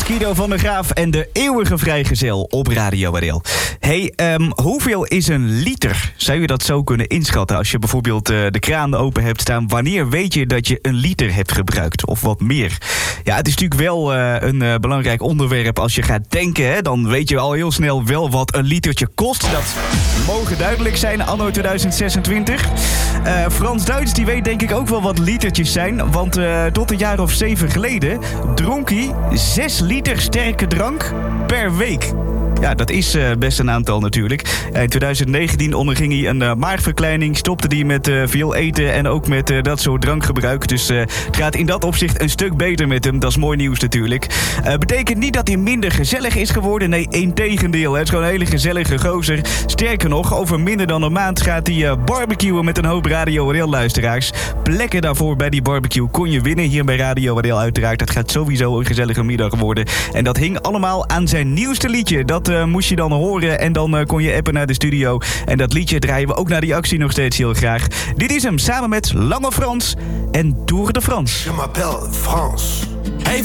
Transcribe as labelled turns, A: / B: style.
A: Guido van der Graaf en de eeuwige vrijgezel op Radio Waddeel. Hey, hoeveel is een liter? Zou je dat zo kunnen inschatten als je bijvoorbeeld de kraan open hebt staan? Wanneer weet je dat je een liter hebt gebruikt of wat meer? Ja, het is natuurlijk wel een belangrijk onderwerp als je gaat denken. Hè? Dan weet je al heel snel wel wat een litertje kost. Dat mogen duidelijk zijn anno 2026. Frans-Duits die weet denk ik ook wel wat litertjes zijn. Want tot een jaar of 7 geleden dronk hij 6 liter sterke drank per week. Ja, dat is best een aantal natuurlijk. In 2019 onderging hij een maagverkleining, stopte hij met veel eten en ook met dat soort drankgebruik. Dus het gaat in dat opzicht een stuk beter met hem. Dat is mooi nieuws natuurlijk. Betekent niet dat hij minder gezellig is geworden. Nee, integendeel. Het is gewoon een hele gezellige gozer. Sterker nog, over minder dan een maand gaat hij barbecuen met een hoop Radio Waddeel luisteraars. Plekken daarvoor bij die barbecue kon je winnen hier bij Radio Waddeel uiteraard. Dat gaat sowieso een gezellige middag worden. En dat hing allemaal aan zijn nieuwste liedje. Dat moest je dan horen en dan kon je appen naar de studio. En dat liedje draaien we ook naar die actie nog steeds heel graag. Dit is hem samen met Lange Frans en Tour de France.
B: Je m'appelle France. Hey